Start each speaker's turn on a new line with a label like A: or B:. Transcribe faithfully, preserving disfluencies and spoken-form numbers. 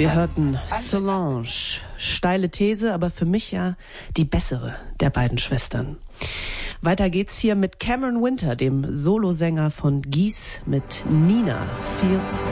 A: Wir hörten Solange. Steile These, aber für mich ja die bessere der beiden Schwestern. Weiter geht's hier mit Cameron Winter, dem Solosänger von Geese, mit Nina Feels